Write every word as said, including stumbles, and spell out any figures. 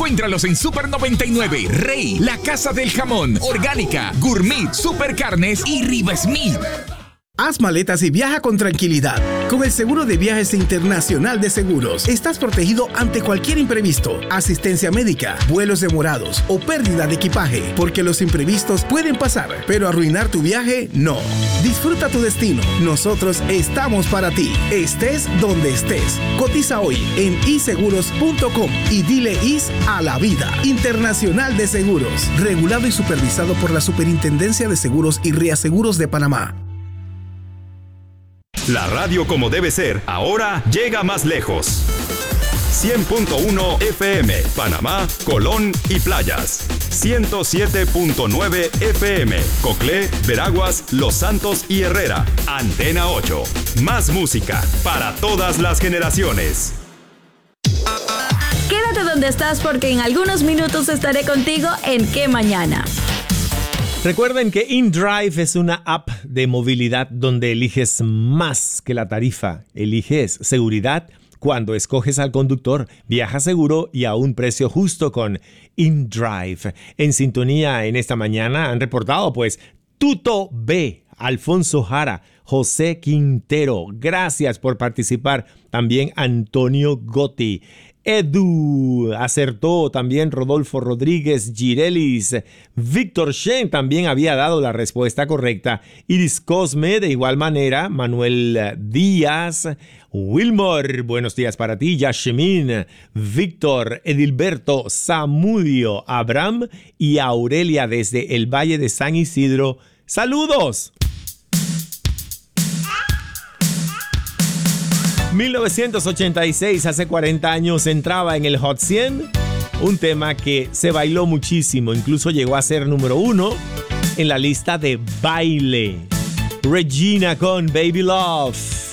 Encuéntralos en Super noventa y nueve, Rey, La Casa del Jamón, Orgánica, Gourmet, Super Carnes y Riva Smith. Haz maletas y viaja con tranquilidad. Con el seguro de viajes internacional de seguros, estás protegido ante cualquier imprevisto, asistencia médica, vuelos demorados o pérdida de equipaje, porque los imprevistos pueden pasar, pero arruinar tu viaje, no. Disfruta tu destino. Nosotros estamos para ti. Estés donde estés. Cotiza hoy en i seguros punto com y dile is a la vida. Internacional de Seguros. Regulado y supervisado por la Superintendencia de Seguros y Reaseguros de Panamá. La radio como debe ser, ahora llega más lejos. cien punto uno F M, Panamá, Colón y Playas. ciento siete punto nueve F M, Coclé, Veraguas, Los Santos y Herrera. Antena ocho. Más música para todas las generaciones. Quédate donde estás porque en algunos minutos estaré contigo en ¿Qué Mañana? Recuerden que InDrive es una app de movilidad donde eliges más que la tarifa. Eliges seguridad cuando escoges al conductor. Viaja seguro y a un precio justo con InDrive. En sintonía en esta mañana han reportado pues Tuto B, Alfonso Jara, José Quintero. Gracias por participar. También Antonio Gotti. Edu acertó, también Rodolfo Rodríguez, Girelis, Víctor Shen también había dado la respuesta correcta, Iris Cosme de igual manera, Manuel Díaz, Wilmore, buenos días para ti, Yasmin, Víctor, Edilberto, Samudio, Abraham y Aurelia desde el Valle de San Isidro. ¡Saludos! mil novecientos ochenta y seis, hace cuarenta años, entraba en el Hot cien, un tema que se bailó muchísimo, incluso llegó a ser número uno en la lista de baile. Regina con Baby Love.